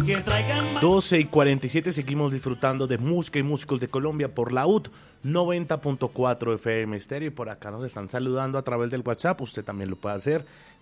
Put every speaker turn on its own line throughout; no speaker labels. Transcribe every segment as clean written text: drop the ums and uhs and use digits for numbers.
12:47, seguimos disfrutando de música y músicos de Colombia por la UT 90.4 FM estéreo, y por acá nos están saludando a través del WhatsApp. Usted también lo puede hacer,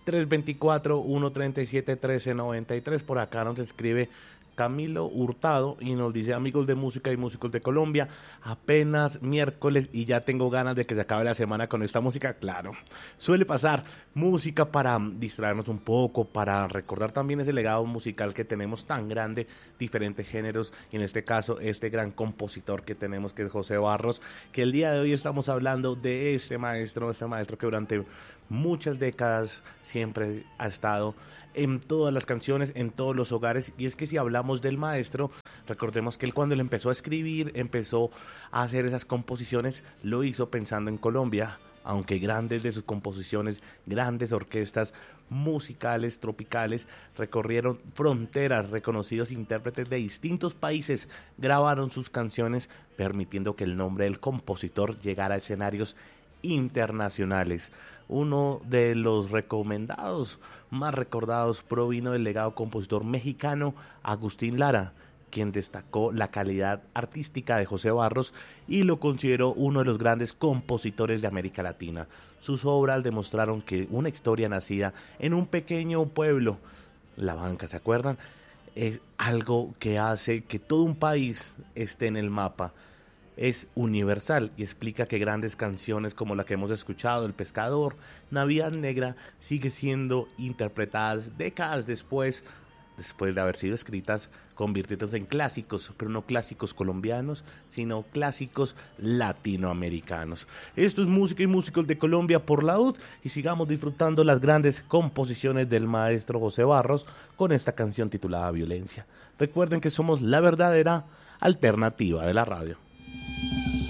324-137-1393. Por acá nos escribe Camilo Hurtado y nos dice: amigos de música y músicos de Colombia, apenas miércoles y ya tengo ganas de que se acabe la semana con esta música. Claro, suele pasar. Música para distraernos un poco, para recordar también ese legado musical que tenemos tan grande, diferentes géneros, y en este caso este gran compositor que tenemos, que es José Barros, que el día de hoy estamos hablando de este maestro que durante muchas décadas siempre ha estado en todas las canciones, en todos los hogares. Y es que si hablamos del maestro, recordemos que él, cuando él empezó a escribir, empezó a hacer esas composiciones, lo hizo pensando en Colombia, aunque grandes de sus composiciones, grandes orquestas musicales tropicales recorrieron fronteras, reconocidos intérpretes de distintos países grabaron sus canciones, permitiendo que el nombre del compositor llegara a escenarios internacionales. Uno de los recomendados, más recordados, provino del legado compositor mexicano Agustín Lara, quien destacó la calidad artística de José Barros y lo consideró uno de los grandes compositores de América Latina. Sus obras demostraron que una historia nacida en un pequeño pueblo, La Banca, ¿se acuerdan?, es algo que hace que todo un país esté en el mapa. Es universal y explica que grandes canciones como la que hemos escuchado, El Pescador, Navidad Negra, sigue siendo interpretadas décadas después de haber sido escritas, convirtiéndose en clásicos, pero no clásicos colombianos, sino clásicos latinoamericanos. Esto es música y músicos de Colombia por la UT, y sigamos disfrutando las grandes composiciones del maestro José Barros con esta canción titulada Violencia. Recuerden que somos la verdadera alternativa de la radio.